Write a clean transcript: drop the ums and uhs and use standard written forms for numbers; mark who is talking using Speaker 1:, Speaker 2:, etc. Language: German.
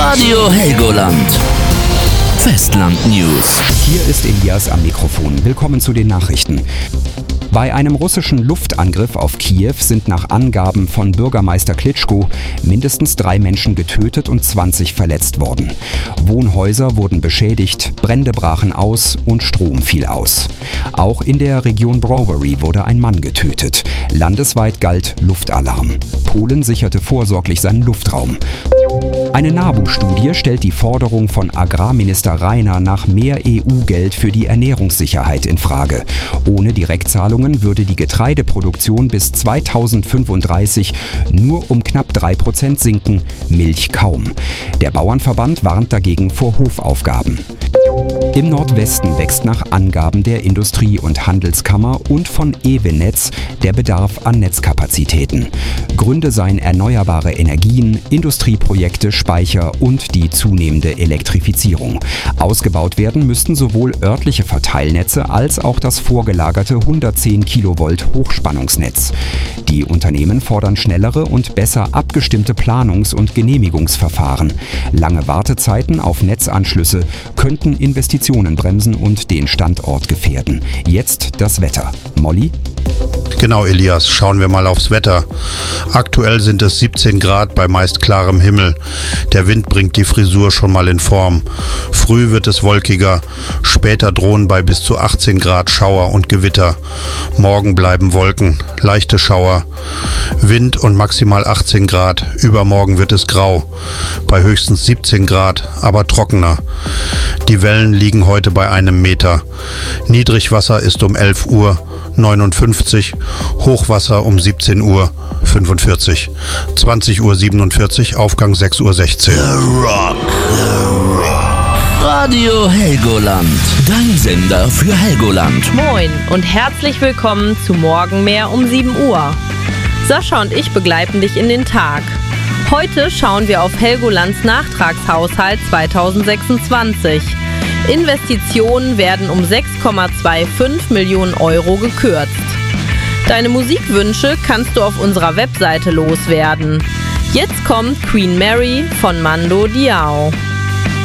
Speaker 1: Radio Helgoland. Festland News.
Speaker 2: Hier ist Elias am Mikrofon. Willkommen zu den Nachrichten. Bei einem russischen Luftangriff auf Kiew sind nach Angaben von Bürgermeister Klitschko mindestens 3 Menschen getötet und 20 verletzt worden. Wohnhäuser wurden beschädigt, Brände brachen aus und Strom fiel aus. Auch in der Region Brovary wurde ein Mann getötet. Landesweit galt Luftalarm. Polen sicherte vorsorglich seinen Luftraum. Eine NABU-Studie stellt die Forderung von Agrarminister Rainer nach mehr EU-Geld für die Ernährungssicherheit in Frage. Ohne Direktzahlungen würde die Getreideproduktion bis 2035 nur um knapp 3% sinken, Milch kaum. Der Bauernverband warnt dagegen vor Hofaufgaben. Im Nordwesten wächst nach Angaben der Industrie- und Handelskammer und von Evenetz der Bedarf an Netzkapazitäten. Gründe seien erneuerbare Energien, Industrieprojekte, Speicher und die zunehmende Elektrifizierung. Ausgebaut werden müssten sowohl örtliche Verteilnetze als auch das vorgelagerte 110 Kilovolt Hochspannungsnetz. Die Unternehmen fordern schnellere und besser abgestimmte Planungs- und Genehmigungsverfahren. Lange Wartezeiten auf Netzanschlüsse könnten Investitionen bremsen und den Standort gefährden. Jetzt das Wetter. Molly?
Speaker 3: Genau, Elias, schauen wir mal aufs Wetter. Aktuell sind es 17 Grad bei meist klarem Himmel. Der Wind bringt die Frisur schon mal in Form. Früh wird es wolkiger. Später drohen bei bis zu 18 Grad Schauer und Gewitter. Morgen bleiben Wolken, leichte Schauer. Wind und maximal 18 Grad. Übermorgen wird es grau. Bei höchstens 17 Grad, aber trockener. Die Wellen liegen heute bei 1 Meter. Niedrigwasser ist um 11 Uhr 59, Hochwasser um 17 Uhr 45, 20 Uhr 47, Aufgang 6 Uhr 16.
Speaker 1: The Rock. Radio Helgoland. Dein Sender für Helgoland.
Speaker 4: Moin und herzlich willkommen zu Morgenmeer um 7 Uhr. Sascha und ich begleiten dich in den Tag. Heute schauen wir auf Helgolands Nachtragshaushalt 2026. Investitionen werden um 6,25 Millionen Euro gekürzt. Deine Musikwünsche kannst du auf unserer Webseite loswerden. Jetzt kommt Queen Mary von Mando Diao.